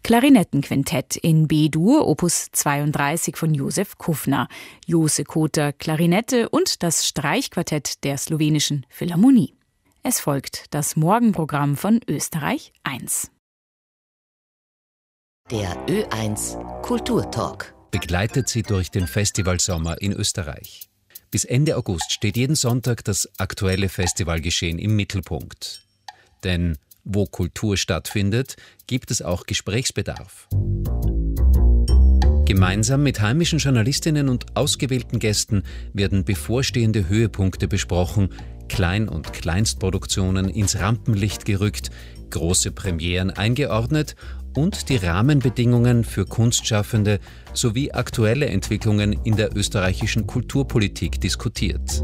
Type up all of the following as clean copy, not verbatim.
Klarinettenquintett in B-Dur, Opus 32 von Josef Kufner, Jose Koter Klarinette und das Streichquartett der slowenischen Philharmonie. Es folgt das Morgenprogramm von Österreich 1. Der Ö1 Kulturtalk begleitet Sie durch den Festivalsommer in Österreich. Bis Ende August steht jeden Sonntag das aktuelle Festivalgeschehen im Mittelpunkt. Denn wo Kultur stattfindet, gibt es auch Gesprächsbedarf. Gemeinsam mit heimischen Journalistinnen und ausgewählten Gästen werden bevorstehende Höhepunkte besprochen, Klein- und Kleinstproduktionen ins Rampenlicht gerückt, große Premieren eingeordnet und die Rahmenbedingungen für Kunstschaffende sowie aktuelle Entwicklungen in der österreichischen Kulturpolitik diskutiert.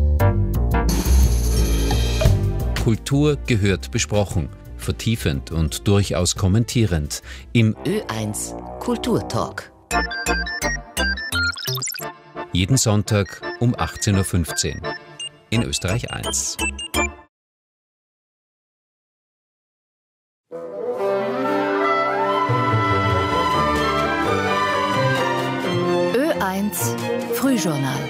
Kultur gehört besprochen, vertiefend und durchaus kommentierend im Ö1 Kulturtalk. Jeden Sonntag um 18.15 Uhr in Österreich 1. Ö1 Frühjournal.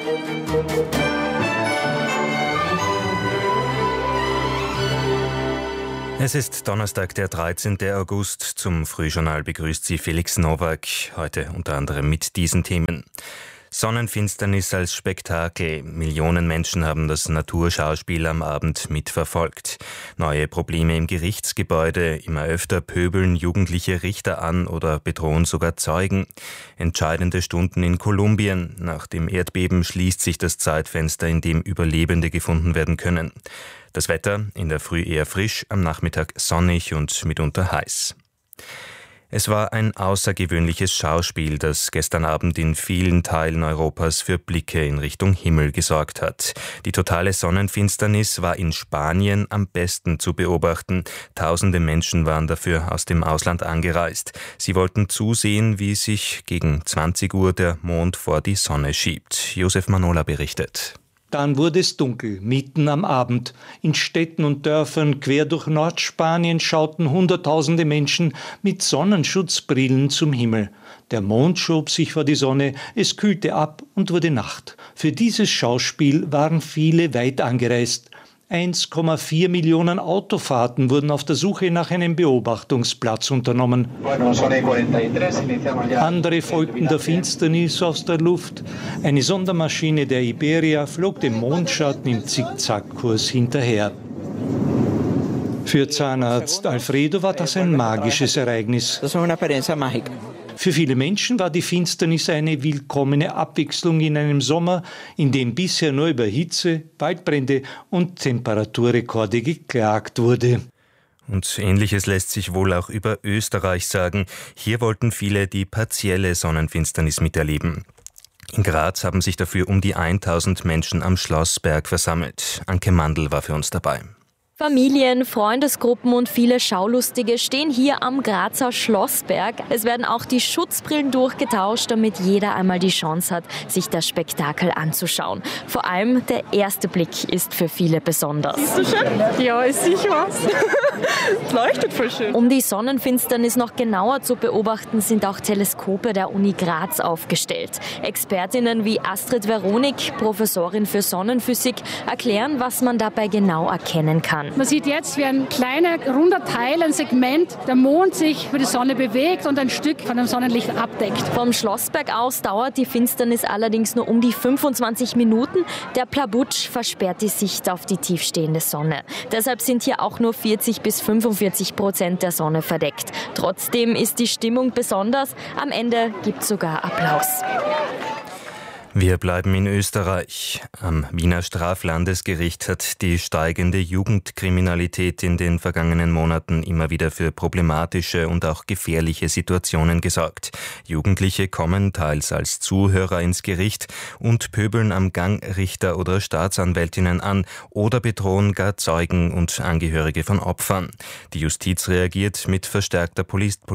Es ist Donnerstag, der 13. August. Zum Frühjournal begrüßt Sie Felix Nowak. Heute unter anderem mit diesen Themen. Sonnenfinsternis als Spektakel. Millionen Menschen haben das Naturschauspiel am Abend mitverfolgt. Neue Probleme im Gerichtsgebäude. Immer öfter pöbeln Jugendliche Richter an oder bedrohen sogar Zeugen. Entscheidende Stunden in Kolumbien. Nach dem Erdbeben schließt sich das Zeitfenster, in dem Überlebende gefunden werden können. Das Wetter in der Früh eher frisch, am Nachmittag sonnig und mitunter heiß. Es war ein außergewöhnliches Schauspiel, das gestern Abend in vielen Teilen Europas für Blicke in Richtung Himmel gesorgt hat. Die totale Sonnenfinsternis war in Spanien am besten zu beobachten. Tausende Menschen waren dafür aus dem Ausland angereist. Sie wollten zusehen, wie sich gegen 20 Uhr der Mond vor die Sonne schiebt. Josef Manola berichtet. Dann wurde es dunkel, mitten am Abend. In Städten und Dörfern quer durch Nordspanien schauten Hunderttausende Menschen mit Sonnenschutzbrillen zum Himmel. Der Mond schob sich vor die Sonne, es kühlte ab und wurde Nacht. Für dieses Schauspiel waren viele weit angereist. 1,4 Millionen Autofahrten wurden auf der Suche nach einem Beobachtungsplatz unternommen. Andere folgten der Finsternis aus der Luft. Eine Sondermaschine der Iberia flog dem Mondschatten im Zickzackkurs hinterher. Für Zahnarzt Alfredo war das ein magisches Ereignis. Für viele Menschen war die Finsternis eine willkommene Abwechslung in einem Sommer, in dem bisher nur über Hitze, Waldbrände und Temperaturrekorde geklagt wurde. Und Ähnliches lässt sich wohl auch über Österreich sagen. Hier wollten viele die partielle Sonnenfinsternis miterleben. In Graz haben sich dafür um die 1000 Menschen am Schlossberg versammelt. Anke Mandl war für uns dabei. Familien, Freundesgruppen und viele Schaulustige stehen hier am Grazer Schlossberg. Es werden auch die Schutzbrillen durchgetauscht, damit jeder einmal die Chance hat, sich das Spektakel anzuschauen. Vor allem der erste Blick ist für viele besonders. Siehst du schön? Ja, ist sicher was. Es leuchtet voll schön. Um die Sonnenfinsternis noch genauer zu beobachten, sind auch Teleskope der Uni Graz aufgestellt. Expertinnen wie Astrid Veronik, Professorin für Sonnenphysik, erklären, was man dabei genau erkennen kann. Man sieht jetzt, wie ein kleiner, runder Teil, ein Segment, der Mond sich über die Sonne bewegt und ein Stück von dem Sonnenlicht abdeckt. Vom Schlossberg aus dauert die Finsternis allerdings nur um die 25 Minuten. Der Plabutsch versperrt die Sicht auf die tiefstehende Sonne. Deshalb sind hier auch nur 40-45% der Sonne verdeckt. Trotzdem ist die Stimmung besonders. Am Ende gibt es sogar Applaus. Wir bleiben in Österreich. Am Wiener Straflandesgericht hat die steigende Jugendkriminalität in den vergangenen Monaten immer wieder für problematische und auch gefährliche Situationen gesorgt. Jugendliche kommen teils als Zuhörer ins Gericht und pöbeln am Gang Richter oder Staatsanwältinnen an oder bedrohen gar Zeugen und Angehörige von Opfern. Die Justiz reagiert mit verstärkter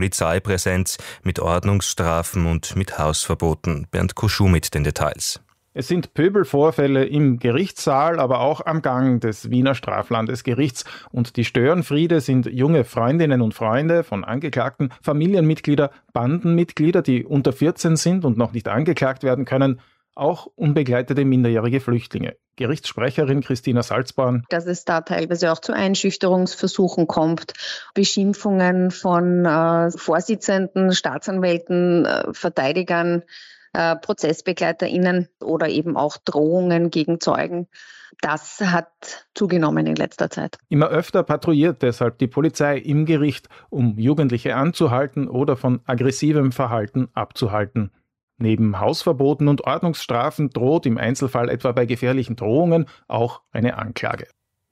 Polizeipräsenz, mit Ordnungsstrafen und mit Hausverboten. Bernd Kuschu mit den Details. Es sind Pöbelvorfälle im Gerichtssaal, aber auch am Gang des Wiener Straflandesgerichts. Und die Störenfriede sind junge Freundinnen und Freunde von Angeklagten, Familienmitglieder, Bandenmitglieder, die unter 14 sind und noch nicht angeklagt werden können, auch unbegleitete minderjährige Flüchtlinge. Gerichtssprecherin Christina Salzborn. Dass es da teilweise auch zu Einschüchterungsversuchen kommt, Beschimpfungen von Vorsitzenden, Staatsanwälten, Verteidigern, ProzessbegleiterInnen oder eben auch Drohungen gegen Zeugen. Das hat zugenommen in letzter Zeit. Immer öfter patrouilliert deshalb die Polizei im Gericht, um Jugendliche anzuhalten oder von aggressivem Verhalten abzuhalten. Neben Hausverboten und Ordnungsstrafen droht im Einzelfall etwa bei gefährlichen Drohungen auch eine Anklage.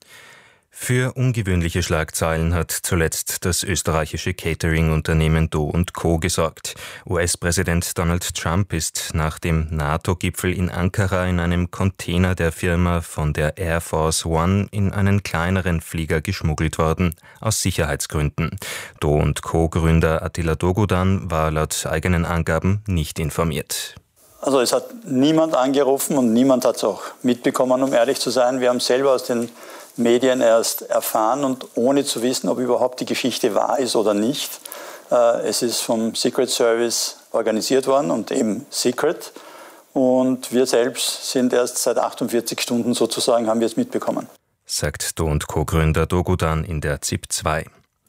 Für ungewöhnliche Schlagzeilen hat zuletzt das österreichische Catering-Unternehmen Do & Co. gesorgt. US-Präsident Donald Trump ist nach dem NATO-Gipfel in Ankara in einem Container der Firma von der Air Force One in einen kleineren Flieger geschmuggelt worden, aus Sicherheitsgründen. Do & Co.-Gründer Attila Dogudan war laut eigenen Angaben nicht informiert. Also es hat niemand angerufen und niemand hat es auch mitbekommen, um ehrlich zu sein. Wir haben selber aus den Medien erst erfahren und ohne zu wissen, ob überhaupt die Geschichte wahr ist oder nicht. Es ist vom Secret Service organisiert worden und eben secret. Und wir selbst sind erst seit 48 Stunden sozusagen, haben wir es mitbekommen. Sagt Do & Co.-Gründer Dogudan in der ZIP 2.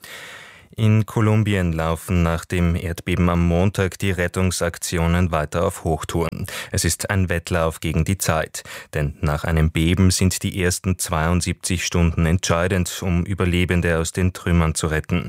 In Kolumbien laufen nach dem Erdbeben am Montag die Rettungsaktionen weiter auf Hochtouren. Es ist ein Wettlauf gegen die Zeit, denn nach einem Beben sind die ersten 72 Stunden entscheidend, um Überlebende aus den Trümmern zu retten.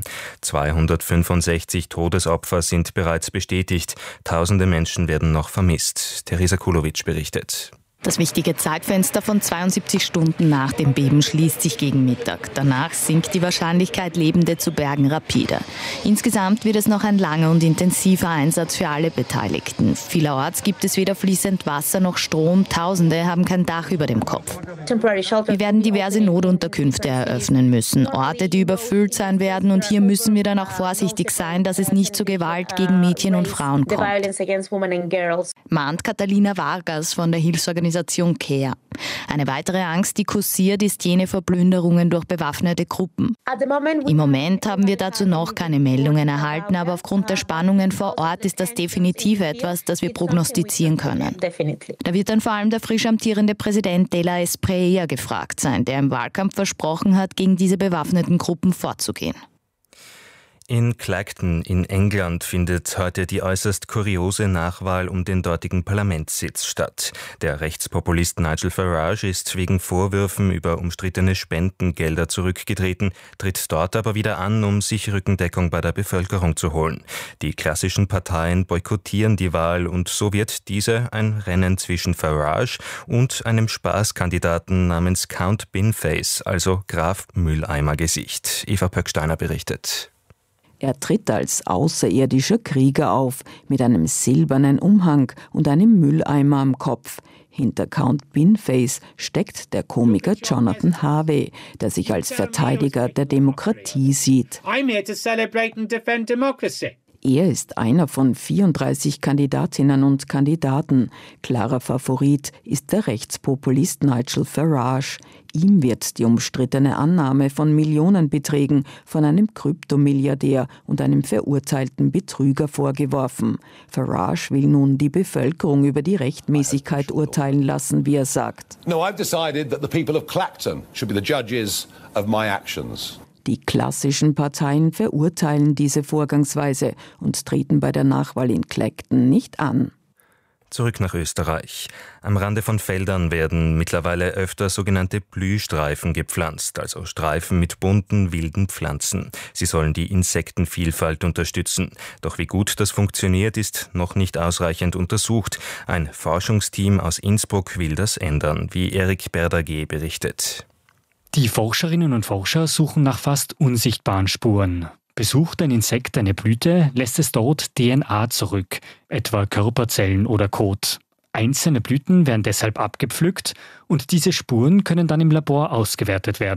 265 Todesopfer sind bereits bestätigt, tausende Menschen werden noch vermisst. Teresa Kulovic berichtet. Das wichtige Zeitfenster von 72 Stunden nach dem Beben schließt sich gegen Mittag. Danach sinkt die Wahrscheinlichkeit, Lebende zu bergen, rapide. Insgesamt wird es noch ein langer und intensiver Einsatz für alle Beteiligten. Vielerorts gibt es weder fließend Wasser noch Strom. Tausende haben kein Dach über dem Kopf. Wir werden diverse Notunterkünfte eröffnen müssen. Orte, die überfüllt sein werden. Und hier müssen wir dann auch vorsichtig sein, dass es nicht zu Gewalt gegen Mädchen und Frauen kommt. Mahnt Catalina Vargas von der Hilfsorganisation CARE. Eine weitere Angst, die kursiert, ist jene vor Plünderungen durch bewaffnete Gruppen. Im Moment haben wir dazu noch keine Meldungen erhalten, aber aufgrund der Spannungen vor Ort ist das definitiv etwas, das wir prognostizieren können. Da wird dann vor allem der frisch amtierende Präsident de la Espriella gefragt sein, der im Wahlkampf versprochen hat, gegen diese bewaffneten Gruppen vorzugehen. In Clacton in England findet heute die äußerst kuriose Nachwahl um den dortigen Parlamentssitz statt. Der Rechtspopulist Nigel Farage ist wegen Vorwürfen über umstrittene Spendengelder zurückgetreten, tritt dort aber wieder an, um sich Rückendeckung bei der Bevölkerung zu holen. Die klassischen Parteien boykottieren die Wahl und so wird diese ein Rennen zwischen Farage und einem Spaßkandidaten namens Count Binface, also Graf Mülleimer-Gesicht. Eva Pöcksteiner berichtet. Er tritt als außerirdischer Krieger auf, mit einem silbernen Umhang und einem Mülleimer am Kopf. Hinter Count Binface steckt der Komiker Jonathan Harvey, der sich als Verteidiger der Demokratie sieht. I'm here to celebrate and defend democracy. Er ist einer von 34 Kandidatinnen und Kandidaten. Klarer Favorit ist der Rechtspopulist Nigel Farage. Ihm wird die umstrittene Annahme von Millionenbeträgen von einem Kryptomilliardär und einem verurteilten Betrüger vorgeworfen. Farage will nun die Bevölkerung über die Rechtmäßigkeit urteilen lassen, wie er sagt. No, I've decided that the people of Clacton should be the judges of my actions. Die klassischen Parteien verurteilen diese Vorgangsweise und treten bei der Nachwahl in Clacton nicht an. Zurück nach Österreich. Am Rande von Feldern werden mittlerweile öfter sogenannte Blühstreifen gepflanzt, also Streifen mit bunten, wilden Pflanzen. Sie sollen die Insektenvielfalt unterstützen. Doch wie gut das funktioniert, ist noch nicht ausreichend untersucht. Ein Forschungsteam aus Innsbruck will das ändern, wie Eric Berdaguet berichtet. Die Forscherinnen und Forscher suchen nach fast unsichtbaren Spuren. Besucht ein Insekt eine Blüte, lässt es dort DNA zurück, etwa Körperzellen oder Kot. Einzelne Blüten werden deshalb abgepflückt und diese Spuren können dann im Labor ausgewertet werden.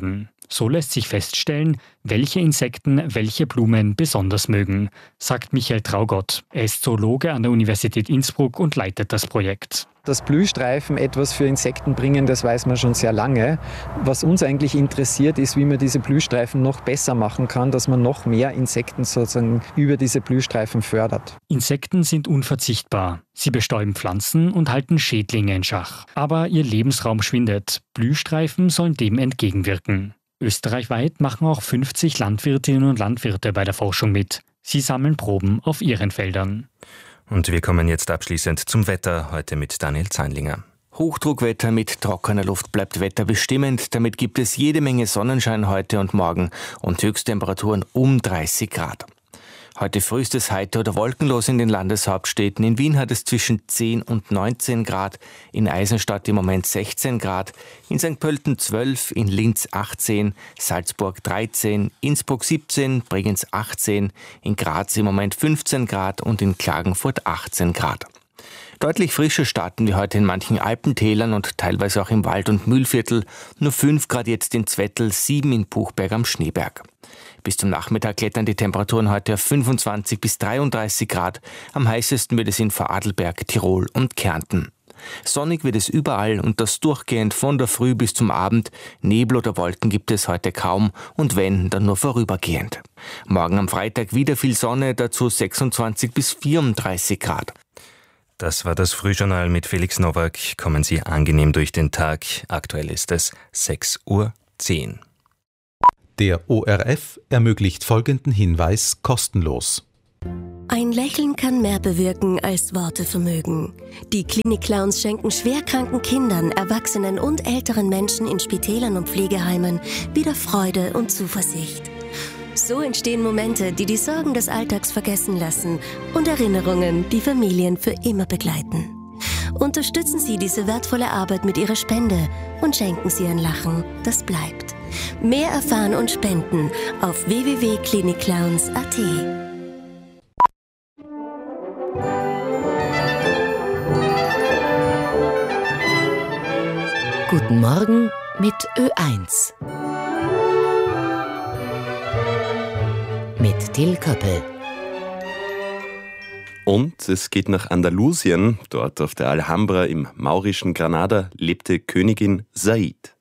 So lässt sich feststellen, welche Insekten welche Blumen besonders mögen, sagt Michael Traugott. Er ist Zoologe an der Universität Innsbruck und leitet das Projekt. Dass Blühstreifen etwas für Insekten bringen, das weiß man schon sehr lange. Was uns eigentlich interessiert, ist, wie man diese Blühstreifen noch besser machen kann, dass man noch mehr Insekten sozusagen über diese Blühstreifen fördert. Insekten sind unverzichtbar. Sie bestäuben Pflanzen und halten Schädlinge in Schach. Aber ihr Lebensraum schwindet. Blühstreifen sollen dem entgegenwirken. Österreichweit machen auch 50 Landwirtinnen und Landwirte bei der Forschung mit. Sie sammeln Proben auf ihren Feldern. Und wir kommen jetzt abschließend zum Wetter, heute mit Daniel Zeinlinger. Hochdruckwetter mit trockener Luft bleibt wetterbestimmend. Damit gibt es jede Menge Sonnenschein heute und morgen und Höchsttemperaturen um 30 Grad. Heute früh ist es heiter oder wolkenlos in den Landeshauptstädten. In Wien hat es zwischen 10 und 19 Grad, in Eisenstadt im Moment 16 Grad, in St. Pölten 12, in Linz 18, Salzburg 13, Innsbruck 17, Bregenz 18, in Graz im Moment 15 Grad und in Klagenfurt 18 Grad. Deutlich frischer starten wir heute in manchen Alpentälern und teilweise auch im Wald- und Mühlviertel. Nur 5 Grad jetzt in Zwettl, 7 in Buchberg am Schneeberg. Bis zum Nachmittag klettern die Temperaturen heute auf 25 bis 33 Grad. Am heißesten wird es in Vorarlberg, Tirol und Kärnten. Sonnig wird es überall und das durchgehend von der Früh bis zum Abend. Nebel oder Wolken gibt es heute kaum und wenn, dann nur vorübergehend. Morgen am Freitag wieder viel Sonne, dazu 26 bis 34 Grad. Das war das Frühjournal mit Felix Nowak. Kommen Sie angenehm durch den Tag. Aktuell ist es 6:10 Uhr. Der ORF ermöglicht folgenden Hinweis kostenlos. Ein Lächeln kann mehr bewirken, als Worte vermögen. Die Klinik-Clowns schenken schwerkranken Kindern, Erwachsenen und älteren Menschen in Spitälern und Pflegeheimen wieder Freude und Zuversicht. So entstehen Momente, die die Sorgen des Alltags vergessen lassen und Erinnerungen, die Familien für immer begleiten. Unterstützen Sie diese wertvolle Arbeit mit Ihrer Spende und schenken Sie ein Lachen, das bleibt. Mehr erfahren und spenden auf www.klinikclowns.at. Guten Morgen mit Ö1. Mit Till Köppel. Und es geht nach Andalusien. Dort auf der Alhambra im maurischen Granada lebte Königin Said.